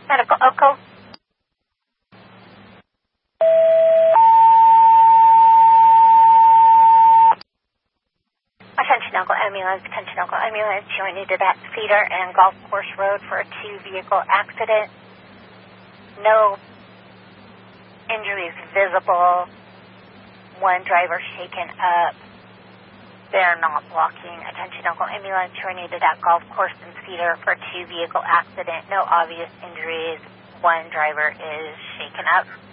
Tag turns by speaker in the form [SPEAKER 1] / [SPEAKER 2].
[SPEAKER 1] Medical Oco. Attention Uncle Ambulance, joining to that Cedar and Golf Course Road for a 2-vehicle accident. No injuries visible. One driver shaken up. They're not blocking. Attention Uncle Ambulance, joining to that Golf Course in Cedar for a 2-vehicle accident. No obvious injuries. One driver is shaken up.